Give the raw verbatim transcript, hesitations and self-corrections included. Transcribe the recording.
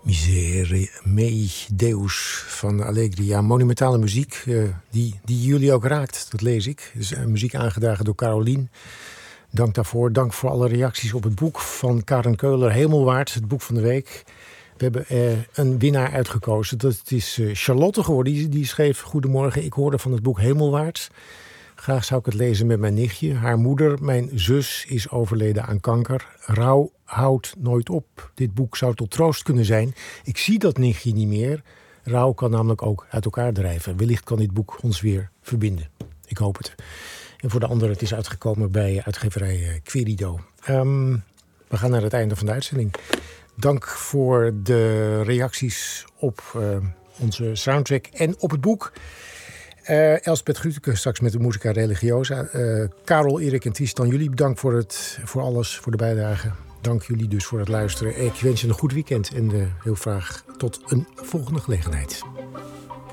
Misere mei Deus van Allegri. Ja, monumentale muziek uh, die, die jullie ook raakt, dat lees ik. Dus, uh, muziek aangedragen door Carolien. Dank daarvoor. Dank voor alle reacties op het boek van Karen Keuler, Hemelwaarts, het boek van de week. We hebben uh, een winnaar uitgekozen. Dat is uh, Charlotte geworden. Die, die schreef: Goedemorgen, ik hoorde van het boek Hemelwaarts. Graag zou ik het lezen met mijn nichtje. Haar moeder, mijn zus, is overleden aan kanker. Rouw houdt nooit op. Dit boek zou tot troost kunnen zijn. Ik zie dat nichtje niet meer. Rouw kan namelijk ook uit elkaar drijven. Wellicht kan dit boek ons weer verbinden. Ik hoop het. En voor de anderen, het is uitgekomen bij uitgeverij Querido. Um, we gaan naar het einde van de uitzending. Dank voor de reacties op uh, onze soundtrack en op het boek. Uh, Elspeth Grütke straks met de Musica Religiosa. Uh, Karel, Erik en Tristan, jullie bedankt voor, het, voor alles, voor de bijdrage. Dank jullie dus voor het luisteren. Ik wens je een goed weekend en uh, heel graag tot een volgende gelegenheid.